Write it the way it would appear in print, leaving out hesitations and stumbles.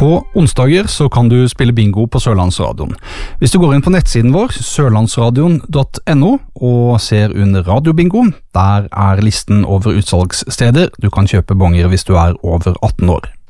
På onsdager så kan du spille bingo på Sørlandsradioen. Hvis du går inn på nettsiden vår, sørlandsradion.no, og ser under radiobingo, der listen over utsalgssteder. Du kan kjøpe bonger hvis du over 18 år.